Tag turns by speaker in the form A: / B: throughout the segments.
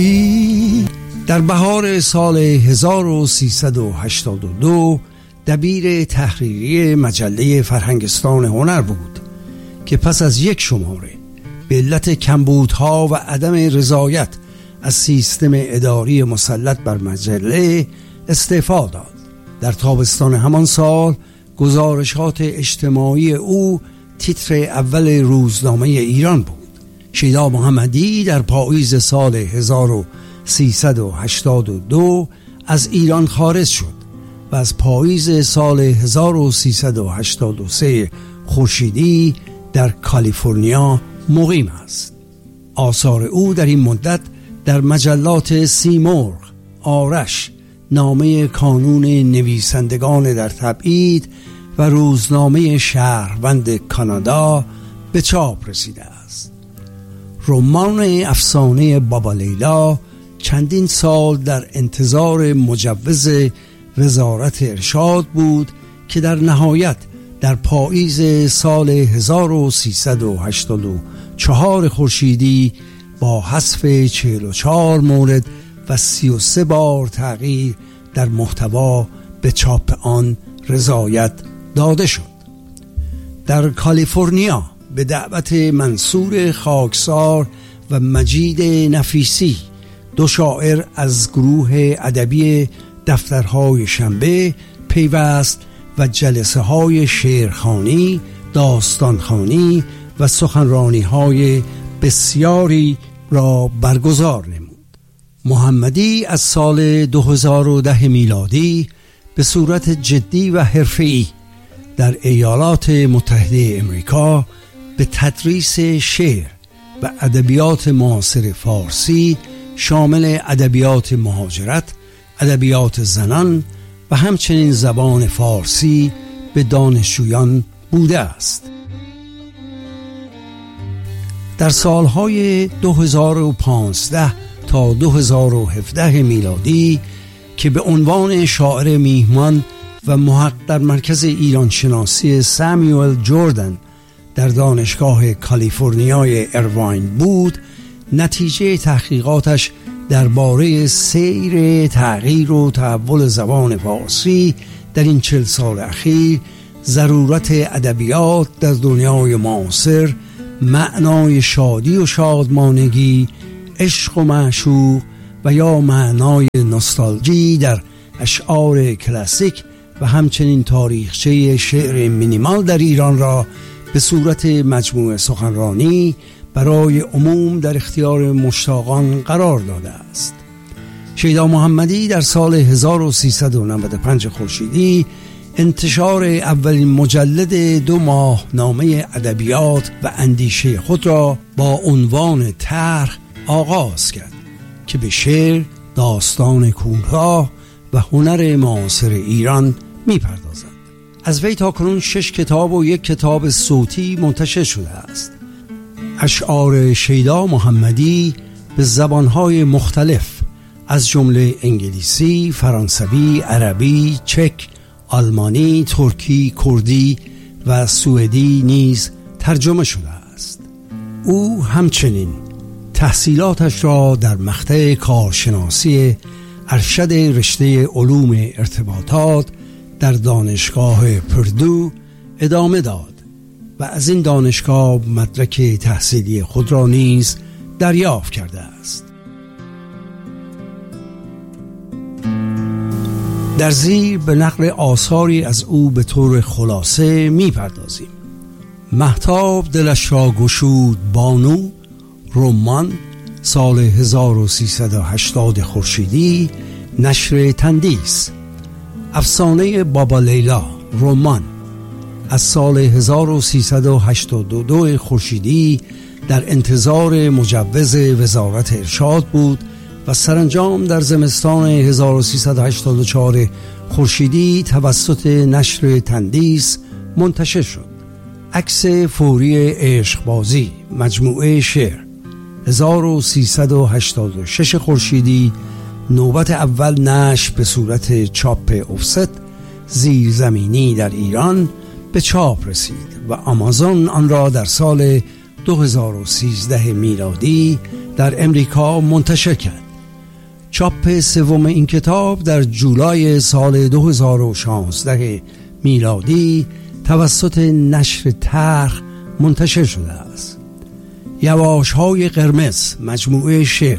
A: در بهار سال 1382 دبیر تحریری مجله فرهنگستان هنر بود که پس از یک شماره به علت کمبودها و عدم رضایت از سیستم اداری مسلط بر مجله استعفا داد. در تابستان همان سال گزارشات اجتماعی او تیتر اول روزنامه ایران بود. شیدا محمدی در پاییز سال 1382 از ایران خارج شد و از پاییز سال 1383 خورشیدی در کالیفرنیا مقیم است. آثار او در این مدت در مجلات سیمرغ، آرش، نامه کانون نویسندگان در تبعید و روزنامه شهروند کانادا به چاپ رسیده است. رمان افسانه بابا لیلا چندین سال در انتظار مجوز وزارت ارشاد بود که در نهایت در پاییز سال 1384 خورشیدی با حذف 44 مورد و 33 بار تغییر در محتوا به چاپ آن رضایت داده شد. در کالیفرنیا به دعوت منصور خاکسار و مجید نفیسی، دو شاعر از گروه ادبی دفترهای شنبه، پیوست و جلسه های شعرخوانی، داستانخوانی و سخنرانی های بسیاری را برگزار نمود. محمدی از سال 2010 میلادی به صورت جدی و حرفه‌ای در ایالات متحده امریکا به تدریس شعر و ادبیات معاصر فارسی شامل ادبیات مهاجرت، ادبیات زنان و همچنین زبان فارسی به دانشجویان بوده است. در سالهای 2015 تا 2017 میلادی که به عنوان شاعر میهمان و محقق در مرکز ایران شناسی ساموئل جوردن در دانشگاه کالیفرنیای ایرواین بود، نتیجه تحقیقاتش درباره سیر تغییر و تحول زبان فارسی در این 40 سال اخیر، ضرورت ادبیات در دنیای معاصر، معنای شادی و شادمانگی، عشق و معشوق و یا معنای نوستالژی در اشعار کلاسیک و همچنین تاریخچه شعر مینیمال در ایران را به صورت مجموعه سخنرانی برای عموم در اختیار مشتاقان قرار داده است. شیدا محمدی در سال 1395 خورشیدی انتشار اولین مجلد 2 ماهنامه ادبیات و اندیشه خود را با عنوان طرح آغاز کرد که به شعر، داستان کوتاه و هنر معاصر ایران می‌پردازد. از وی تاکنون 6 کتاب و 1 کتاب صوتی منتشر شده است. اشعار شیدا محمدی به زبانهای مختلف از جمله انگلیسی، فرانسوی، عربی، چک، آلمانی، ترکی، کردی و سوئدی نیز ترجمه شده است. او همچنین تحصیلاتش را در مقطع کارشناسی ارشد رشته علوم ارتباطات در دانشگاه پردو ادامه داد و از این دانشگاه مدرک تحصیلی خود را نیز دریافت کرده است. در زیر به نقل آثاری از او به طور خلاصه می‌پردازیم. مهتاب دلش را گشود بانو، رمان، سال 1380 خورشیدی، نشر تندیس. افسانه بابا لیلا، رمان، از سال 1382 خورشیدی در انتظار مجوز وزارت ارشاد بود و سرانجام در زمستان 1384 خورشیدی توسط نشر تندیس منتشر شد. عکس فوری عشقبازی، مجموعه شعر، 1386 خورشیدی، نوبت اول نشر به صورت چاپ افست زیرزمینی در ایران به چاپ رسید و آمازون آن را در سال 2013 میلادی در امریکا منتشر کرد. چاپ سوم این کتاب در جولای سال 2016 میلادی توسط نشر طرح منتشر شده است. یواش‌های قرمز، مجموعه شعر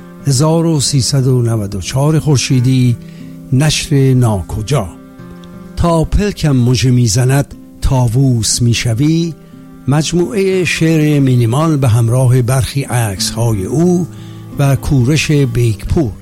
A: 1394 خورشیدی، نشر ناکجا. تا پلکم مژه میزند طاووس میشوی، مجموعه شعر مینیمال به همراه برخی عکس‌های او و کورش بیکپور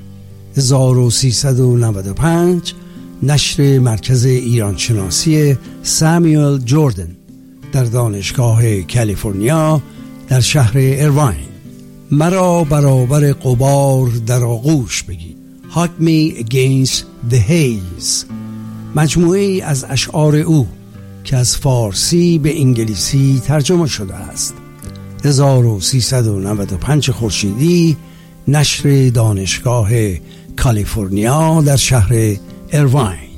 A: 1395، نشر مرکز ایرانشناسی ساموئل جوردن در دانشگاه کالیفرنیا در شهر ایرواین. مرا برابر غبار در آغوش بگیر، Hug me against the haze، مجموعه از اشعار او که از فارسی به انگلیسی ترجمه شده است. 1395 خورشیدی، نشر دانشگاه کالیفرنیا در شهر ایرواین.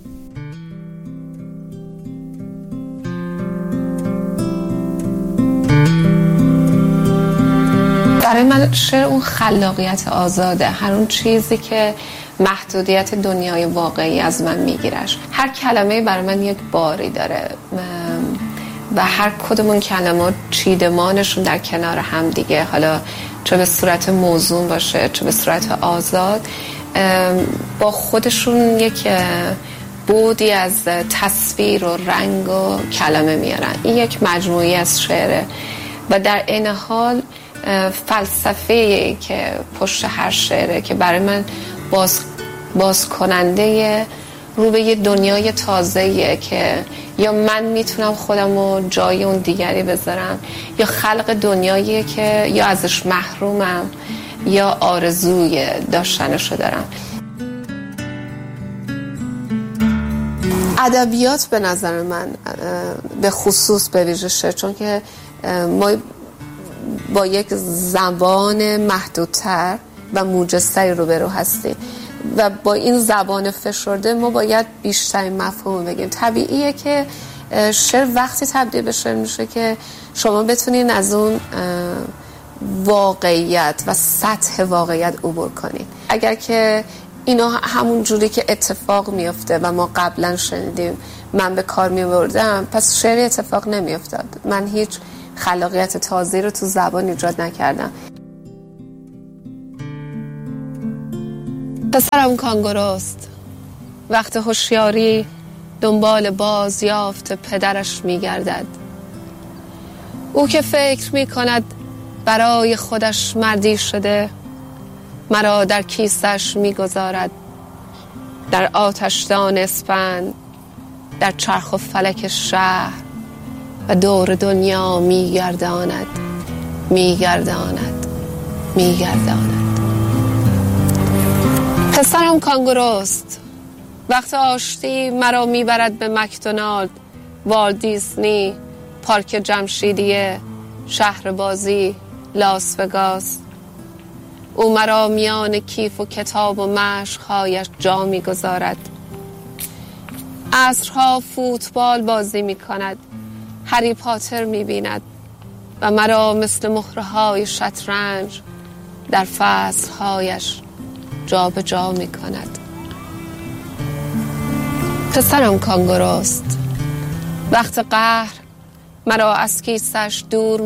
B: برای من شعر اون خلاقیت آزاده، هر اون چیزی که محدودیت دنیای واقعی از من میگیرش. هر کلمه برای من یک باری داره و هر کدوم اون کلمات چیدمانشون در کنار هم دیگه، حالا چه به صورت موزون باشه چه به صورت آزاد، با خودشون یک بودی از تصویر و رنگ و کلمه میارن. این یک مجموعی از شعره و در این حال فلسفه‌ای که پشت هر شعره که برای من باز کننده رو به یه دنیای تازه‌ایه که یا من میتونم خودم رو جای اون دیگری بذارم، یا خلق دنیاییه که یا ازش محرومم یا آرزوی داشتنشو دارم. ادبیات به نظر من به خصوص به ویژه شعر، چون که ما با یک زبان محدودتر و موجزتری روبرو هستیم و با این زبان فشرده ما باید بیشترین مفهوم بگیم. طبیعیه که شعر وقتی تبدیل به شعر میشه که شما بتونین از اون واقعیت و سطح واقعیت عبور کنین. اگر که اینا همون جوری که اتفاق میفته و ما قبلا شنیدیم من به کار میبردم، پس شعر اتفاق نمیافتاد. من هیچ خلاقیت تازه‌ای رو تو زبان ایجاد نکردم. پسرم کانگوروست، وقت هوشیاری دنبال بازیافت پدرش میگردد. او که فکر میکند برای خودش مردی شده، مرا در کیسش میگذارد، در آتشدان اسپند، در چرخ و فلک شهر و دور دنیا میگرداند. پسرم کانگوروست، وقت آشتی مرا میبرد به مکدونالد، والت دیزنی، پارک جمشیدیه، شهر بازی، لاس وگاس. او مرا میان کیف و کتاب و مشق‌هایش جا میگذارد. عصرها فوتبال بازی میکند، هری پاتر میبیند و مرا مثل مهره‌های شطرنج در فصل‌هایش جا به جا میکند. پسرم کانگوروست، وقت قهر مرا از کیسش دور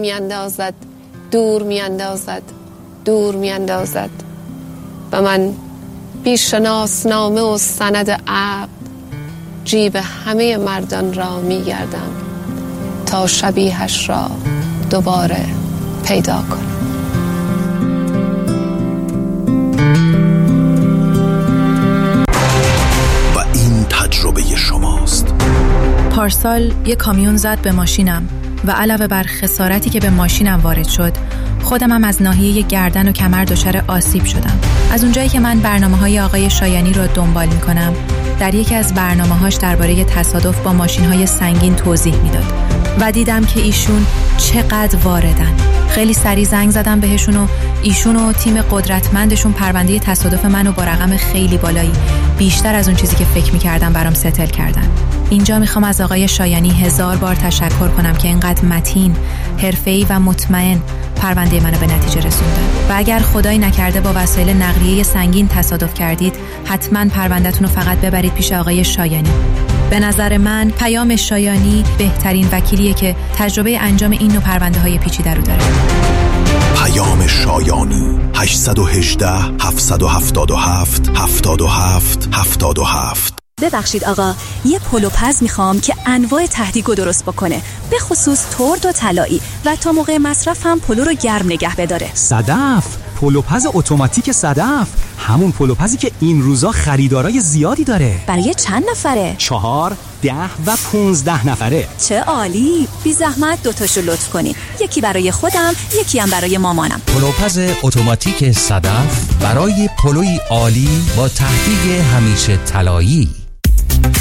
B: میاندازد و من بی‌شناسنامه و سند عقد جیب همه مردان را میگردم تا شبیهش را دوباره پیدا کنم.
C: و این تجربه شماست.
D: پارسال یک کامیون زد به ماشینم و علاوه بر خسارتی که به ماشینم وارد شد، خودمم از ناحیه گردن و کمر دچار آسیب شدم. از اونجایی که من برنامه‌های آقای شایانی رو دنبال می‌کنم، در یکی از برنامه‌هاش درباره تصادف با ماشین‌های سنگین توضیح میداد و دیدم که ایشون چقدر واردن. خیلی سریع زنگ زدم بهشون و ایشون و تیم قدرتمندشون پرونده تصادف منو با رقم خیلی بالایی، بیشتر از اون چیزی که فکر می‌کردم، برام ستل کردن. اینجا میخوام از آقای شایانی 1000 بار تشکر کنم که اینقدر متین، حرفه‌ای و مطمئن پرونده منو به نتیجه رسوندن. و اگر خدایی نکرده با وسایل نقلیه سنگین تصادف کردید، حتما پرونده‌تون رو فقط ببرید پیش آقای شایانی. به نظر من پیام شایانی بهترین وکیلیه که تجربه انجام این نوع پرونده‌های پیچیده رو داره.
C: پیام شایانی 818 777 77 77.
E: ببخشید آقا، یه پلوپز میخوام که انواع تهدیگو درست بکنه، به خصوص ترد و طلایی، و تا موقع مصرف هم پلو رو گرم نگه بداره.
F: صدف، پلوپز اتوماتیک صدف، همون پلوپزی که این روزا خریدارای زیادی داره.
E: برای چند نفره؟
F: 4، 10 و 15 نفره.
E: چه عالی. بی زحمت 2 تاشو لطف کنین، یکی برای خودم، یکی هم برای مامانم.
G: پلوپز اتوماتیک صدف برای پلوی عالی با تهدیگ همیشه طلایی.